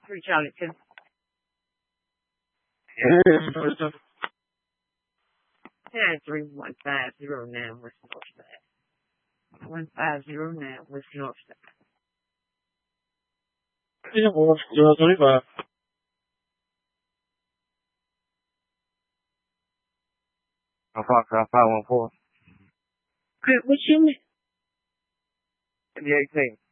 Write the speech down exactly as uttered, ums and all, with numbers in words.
Three Charlie two. Yeah. Nine three one five zero nine West Northside. One five zero nine West Northside. Yeah, well, zero twenty-five. Five five five one four. What's your name? The eighteen.